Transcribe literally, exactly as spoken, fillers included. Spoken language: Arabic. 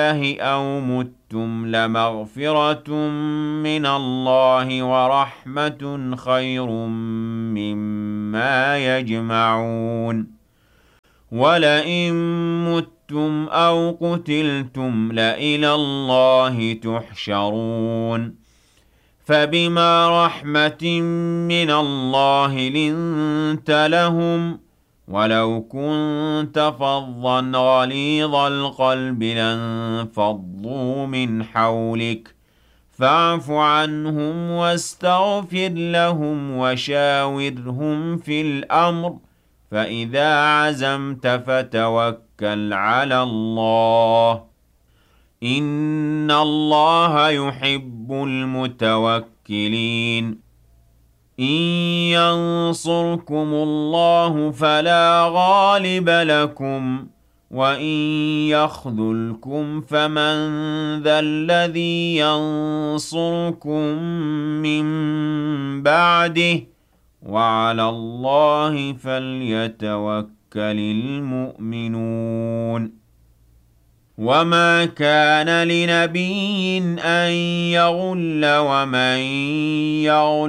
أَوْ مُتُّمْ لَمَغْفِرَةٌ مِّنَ اللَّهِ وَرَحْمَةٌ خَيْرٌ مِّمَّا يَجْمَعُونَ وَلَئِن مُّتُّمْ أَوْ قُتِلْتُمْ لَإِلَى اللَّهِ تُحْشَرُونَ فَبِمَا رَحْمَةٍ مِّنَ اللَّهِ لِنتَ لَهُمْ وَلَوْ كُنتَ فَظًّا غَلِيظَ الْقَلْبِ لَانفَضُّوا مِنْ حَوْلِكَ فَاعْفُ عَنْهُمْ وَاسْتَغْفِرْ لَهُمْ وَشَاوِرْهُمْ فِي الْأَمْرِ فَإِذَا عَزَمْتَ فَتَوَكَّلْ عَلَى اللَّهِ ۚ إِنَّ اللَّهَ يُحِبُّ الْمُتَوَكِّلِينَ إِن يَنصُرْكُمُ اللَّهُ فَلَا غَالِبَ لَكُمْ وَإِن يَخْذُلْكُمْ فَمَن ذَا الَّذِي يَنصُرُكُم مِّن بَعْدِهِ ۗ وَعَلَى اللَّهِ فَلْيَتَوَكَّلِ الْمُؤْمِنُونَ وَمَا كَانَ لِنَبِيٍّ أَن يَغُلَّ وَمَن يَغُلْ